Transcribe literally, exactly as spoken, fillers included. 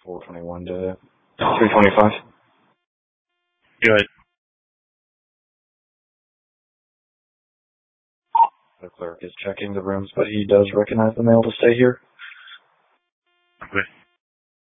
four twenty-one to three twenty-five. Good. The clerk is checking the rooms, but he does recognize the male to stay here. Okay.